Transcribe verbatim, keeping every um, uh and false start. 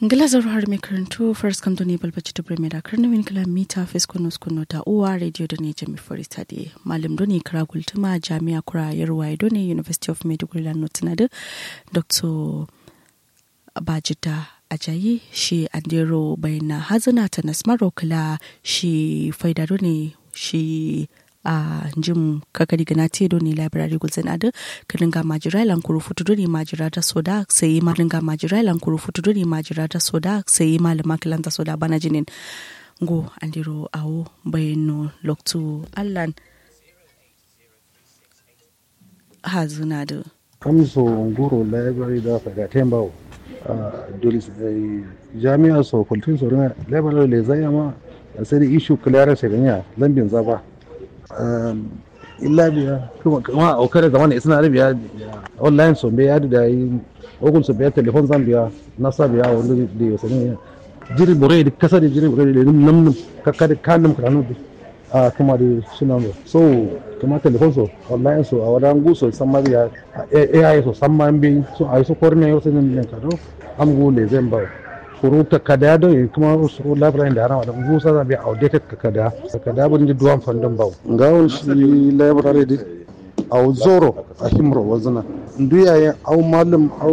Ngilazar har mai karantu first come to Nepal Bachita Premier Karna win kilomita Fesconos Kunota Uwa Radio da ne Jami Foresta de Malam Doni Kragultuma Jamia Kura Yerwa Doni University of Maiduguri Notinade Doctor Bajita Ajayi shi Andero Bayna Hazana ta Nasmaro kala shi faidaro ne shi a jim kakari gana tedo ne library gulzen ada kadinga majira lankuru futuduri majira da soda sai malinga majira lankuru futuduri majira da soda sai malama kilanta soda bana jinin go andiro awo bayno loktu allan hazuna da kamso nguro library da faga tembawo dolis jami'a so kultin so na library le zayama sai issue clearance ganya lambin zaba illa biya kuma kuma okare zaman isna arabiya online so be yadu da yi ogun so be telefon zambia nasa biya wani da yau sanin jiri bore da kasar jiri bore da nan kakkar kanum kanu a kuma da sunan so kuma telefon so online so a wadan guso san ma biya ai so san ma bi so ai so korne yau sanin nan kado am gole zan ba kuru takada don kuma su library da ana da gusa da bi outdated takada takada bun ji duwan fandon bawo ngawon shi library di au zoro a himro wazana nduya ya au malum au